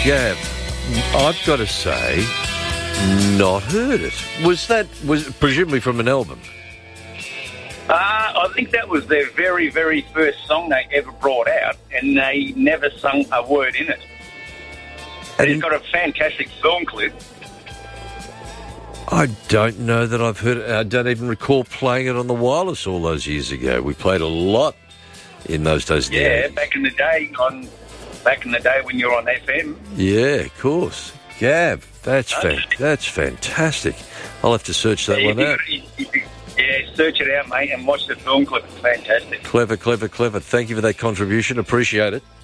Gav, I've got to say, not heard it. Was presumably from an album? I think that was their very, very first song they ever brought out, and they never sung a word in it. And it's got a fantastic film clip. I don't know that I've heard it. I don't even recall playing it on the wireless all those years ago. We played a lot in those days. Yeah, back in the day when you're on FM. Yeah, of course. Gav, that's fantastic. I'll have to search that one out. Yeah, search it out, mate, and watch the film clip. It's fantastic. Clever. Thank you for that contribution. Appreciate it.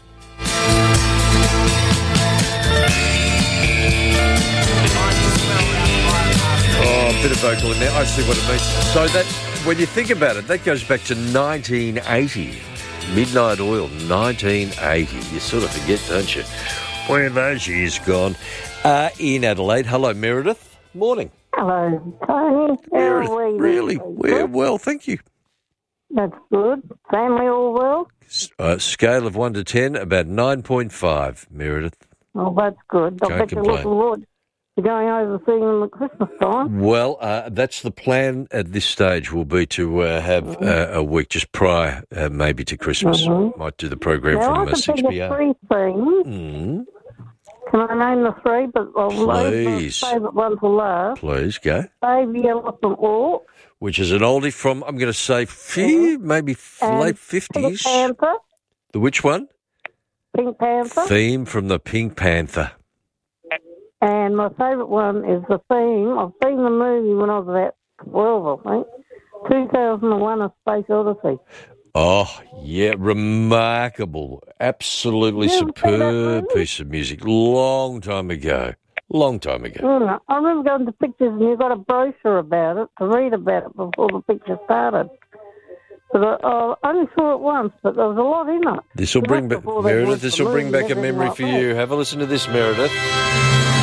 Oh, a bit of vocal in there. I see what it means. So that, when you think about it, that goes back to 1980. Midnight Oil, 1980. You sort of forget, don't you? Where are those years gone? In Adelaide. Hello, Meredith. Morning. Hello, Tony. Meredith, really? We're well, thank you. That's good. Family all well? Scale of 1 to 10, about 9.5, Meredith. Oh, that's good. I bet you're looking forward to going over seeing them at Christmas time. Well, that's the plan at this stage will be to have a week just prior, maybe to Christmas. Might do the program now, from 6 p.m. 3 things. Can I name the 3? But I'll leave my favourite one for last. Please, go. Baby Elephant Walk. Which is an oldie from, I'm going to say, maybe late 50s. Pink Panther. The which one? Pink Panther. Theme from the Pink Panther. And my favourite one is the theme. I've seen the movie when I was about 12, I think. 2001: A Space Odyssey. Oh, yeah, remarkable. Absolutely superb piece of music. Long time ago. I remember going to pictures and you got a brochure about it to read about it before the picture started. But I only saw it once, but there was a lot in it. This will bring back, Meredith, a memory for you. Have a listen to this, Meredith.